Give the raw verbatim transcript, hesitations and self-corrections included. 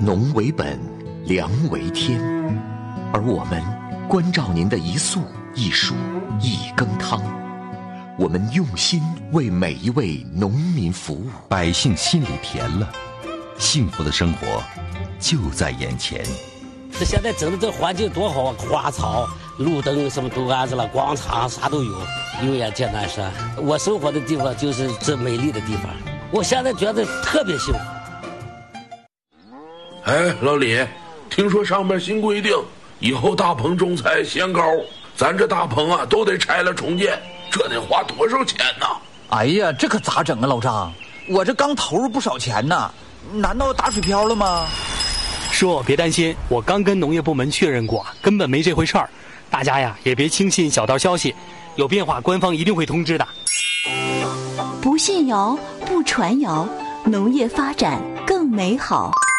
农为本，粮为天，而我们关照您的一粟一蔬一羹汤，我们用心为每一位农民服务， 百姓心里甜了，幸福的生活就在眼前。 这现在整的这环境多好啊，花草、路灯什么都安置了，广场啥都有。永远见南山，我生活的地方就是这美丽的地方，我现在觉得特别幸福。 哎，老李，听说上面新规定，以后大棚种菜限高，咱这大棚啊都得拆了重建，这得花多少钱呢？ 哎呀，这可咋整啊，老张？我这刚投入不少钱呢，难道打水漂了吗？ 叔，别担心，我刚跟农业部门确认过，根本没这回事儿。大家呀，也别轻信小道消息，有变化官方一定会通知的。 不信谣，不传谣，农业发展更美好。